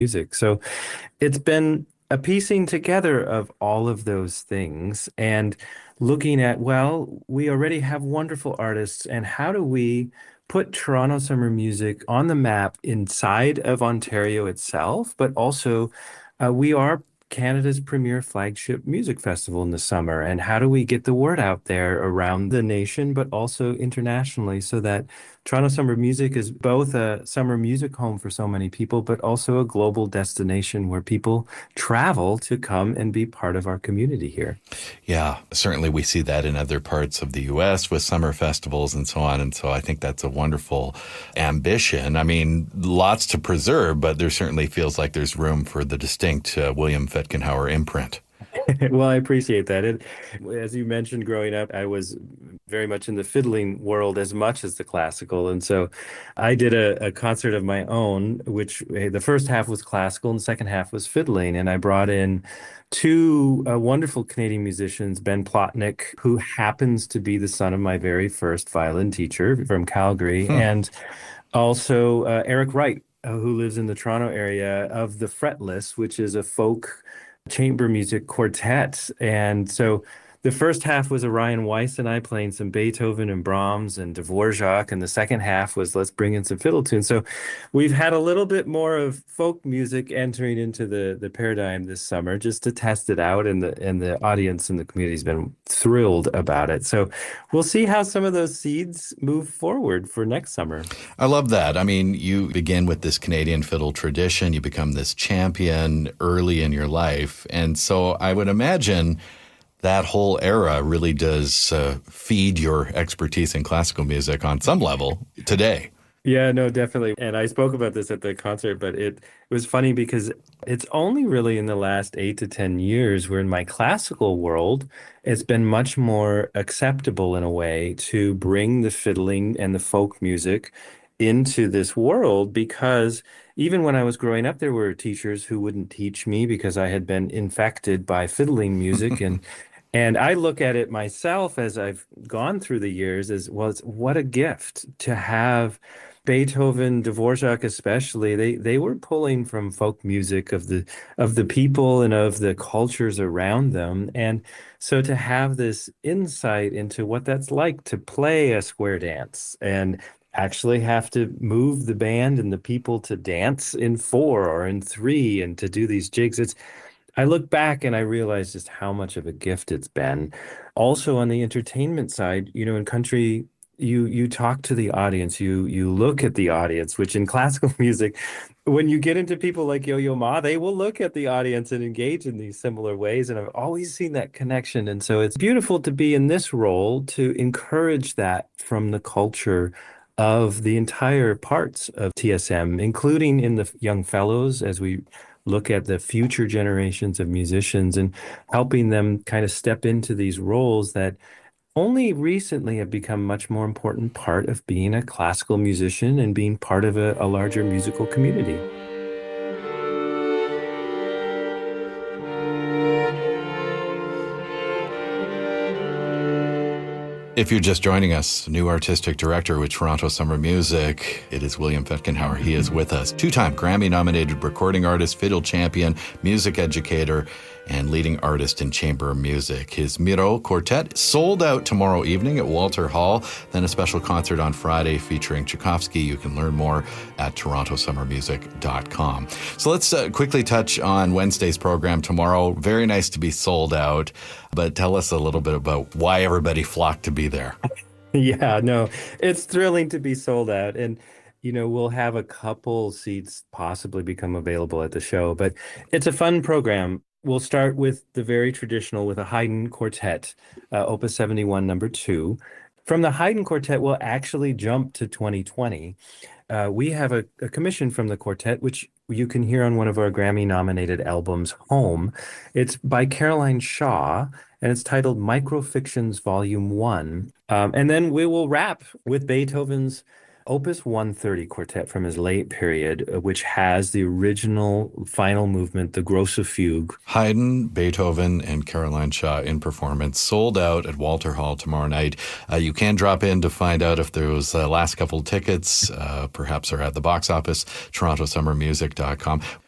music. So it's been a piecing together of all of those things and looking at, well, we already have wonderful artists, and how do we put Toronto Summer Music on the map inside of Ontario itself, but also we are Canada's premier flagship music festival in the summer. And how do we get the word out there around the nation, but also internationally, so that Toronto Summer Music is both a summer music home for so many people, but also a global destination where people travel to come and be part of our community here. Yeah, certainly we see that in other parts of the U.S. with summer festivals and so on. And so I think that's a wonderful ambition. I mean, lots to preserve, but there certainly feels like there's room for the distinct William Fetkenhauer imprint. Well, I appreciate that. As you mentioned, growing up, I was very much in the fiddling world as much as the classical. And so I did a concert of my own, which the first half was classical and the second half was fiddling. And I brought in two wonderful Canadian musicians, Ben Plotnick, who happens to be the son of my very first violin teacher from Calgary, and also Eric Wright, who lives in the Toronto area, of the Fretless, which is a folk chamber music quartet. And so the first half was Orion Weiss and I playing some Beethoven and Brahms and Dvorak, and the second half was let's bring in some fiddle tunes. So we've had a little bit more of folk music entering into the paradigm this summer just to test it out, and the audience and the community has been thrilled about it. So we'll see how some of those seeds move forward for next summer. I love that. I mean, you begin with this Canadian fiddle tradition, you become this champion early in your life. And so I would imagine that whole era really does feed your expertise in classical music on some level today. Yeah, no, definitely. And I spoke about this at the concert, but it was funny because it's only really in the last 8 to 10 years where in my classical world, it's been much more acceptable in a way to bring the fiddling and the folk music into this world, because even when I was growing up, there were teachers who wouldn't teach me because I had been infected by fiddling music. And I look at it myself as I've gone through the years as, well, it's what a gift to have Beethoven, Dvorak especially. They were pulling from folk music of the people and of the cultures around them. And so to have this insight into what that's like to play a square dance and actually have to move the band and the people to dance in four or in three and to do these jigs. I look back and I realize just how much of a gift it's been. Also on the entertainment side, in country, you talk to the audience, you look at the audience, which in classical music, when you get into people like Yo-Yo Ma, they will look at the audience and engage in these similar ways. And I've always seen that connection. And so it's beautiful to be in this role to encourage that from the culture of the entire parts of TSM, including in the young fellows as we look at the future generations of musicians and helping them kind of step into these roles that only recently have become much more important part of being a classical musician and being part of a larger musical community. If you're just joining us, new artistic director with Toronto Summer Music, it is William Fetkenhauer. He is with us. Two-time Grammy-nominated recording artist, fiddle champion, music educator, and leading artist in chamber music. His Miro Quartet sold out tomorrow evening at Walter Hall, then a special concert on Friday featuring Tchaikovsky. You can learn more at torontosummermusic.com. So let's quickly touch on Wednesday's program tomorrow. Very nice to be sold out, but tell us a little bit about why everybody flocked to be there. Yeah, no, it's thrilling to be sold out. And we'll have a couple seats possibly become available at the show, but it's a fun program. We'll start with the very traditional with a Haydn Quartet, Opus 71, number 2. From the Haydn Quartet, we'll actually jump to 2020. We have a commission from the quartet, which you can hear on one of our Grammy-nominated albums, Home. It's by Caroline Shaw, and it's titled Microfictions Volume 1. And then we will wrap with Beethoven's Opus 130 quartet from his late period, which has the original final movement, the Grosse Fuge. Haydn, Beethoven, and Caroline Shaw in performance, sold out at Walter Hall tomorrow night. You can drop in to find out if those last couple tickets perhaps are at the box office, torontosummermusic.com.